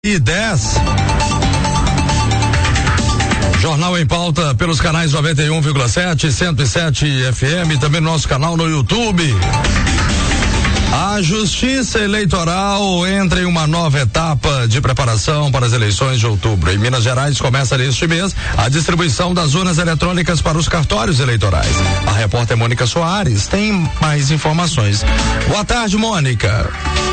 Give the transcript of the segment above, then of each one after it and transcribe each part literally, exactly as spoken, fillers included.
E dez. Jornal em Pauta pelos canais noventa e um vírgula sete, cento e sete F M, também no nosso canal no YouTube. A Justiça Eleitoral entra em uma nova etapa de preparação para as eleições de outubro. Em Minas Gerais começa neste mês a distribuição das urnas eletrônicas para os cartórios eleitorais. A repórter Mônica Soares tem mais informações. Boa tarde, Mônica.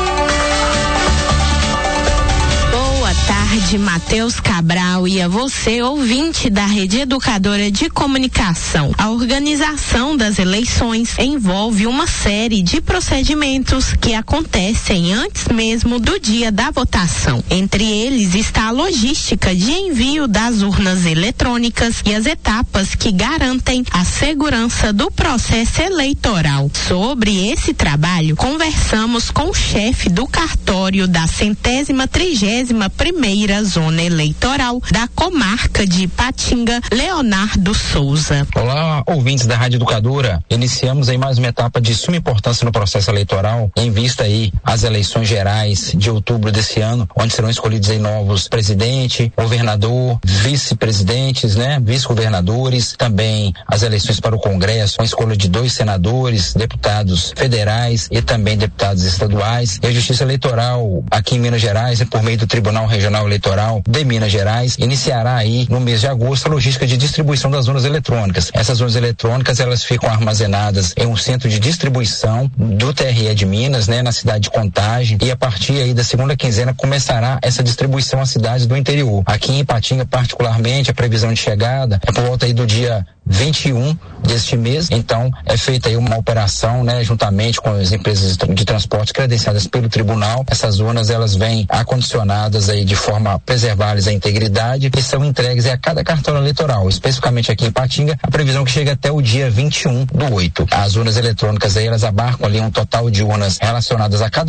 Boa tarde, Matheus Cabral, e a você, ouvinte da Rede Educadora de Comunicação. A organização das eleições envolve uma série de procedimentos que acontecem antes mesmo do dia da votação. Entre eles está a logística de envio das urnas eletrônicas e as etapas que garantem a segurança do processo eleitoral. Sobre esse trabalho, conversamos com o chefe do cartório da centésima trigésima primeira zona eleitoral da comarca de Ipatinga, Leonardo Souza. Olá, ouvintes da Rádio Educadora. Iniciamos aí mais uma etapa de suma importância no processo eleitoral, em vista aí às eleições gerais de outubro desse ano, onde serão escolhidos aí novos presidente, governador, vice-presidentes, né, vice-governadores, também as eleições para o Congresso, com a escolha de dois senadores, deputados federais e também deputados estaduais. E a Justiça Eleitoral aqui em Minas Gerais, por meio do Tribunal Regional Eleitoral de Minas Gerais, iniciará aí no mês de agosto a logística de distribuição das urnas eletrônicas. Essas urnas eletrônicas, elas ficam armazenadas em um centro de distribuição do T R E de Minas, né, na cidade de Contagem, e a partir aí da segunda quinzena começará essa distribuição às cidades do interior. Aqui em Ipatinga, particularmente, a previsão de chegada é por volta aí do dia vinte e um deste mês. Então é feita aí uma operação, né, juntamente com as empresas de transporte credenciadas pelo tribunal. Essas urnas, elas vêm acondicionadas aí de forma a preservar-lhes a integridade e são entregues a cada cartório eleitoral. Especificamente aqui em Ipatinga, a previsão que chega até o dia vinte e um do oito. As urnas eletrônicas aí, elas abarcam ali um total de urnas relacionadas a cada